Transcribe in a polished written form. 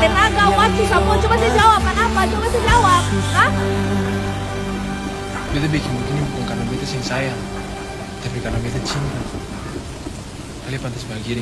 tenaga, waktu, semua. Coba saya jawab, kenapa? Coba saya jawab. Hah? Beta bikin begini bukan karena beta sing sayang, tapi karena beta cinta. Kalian pantas bahagia